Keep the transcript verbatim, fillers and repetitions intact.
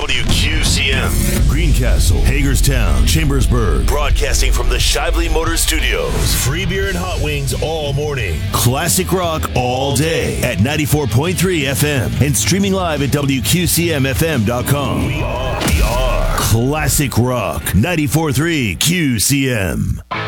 W Q C M. Greencastle, Hagerstown, Chambersburg. Broadcasting from the Shively Motor Studios. Free beer and hot wings all morning. Classic rock all day at ninety-four point three F M. And streaming live at W Q C M F M dot com. We are, we are Classic Rock ninety-four point three Q C M.